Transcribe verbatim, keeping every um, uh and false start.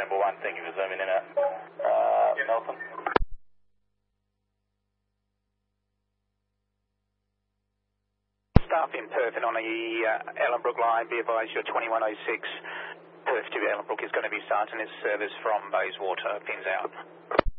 November one, thank you for zooming in at uh, Melton. Staff in Perth and on the uh, Ellenbrook line, be advised your twenty-one oh six Perth to Ellenbrook is going to be starting its service from Bayswater, pins out.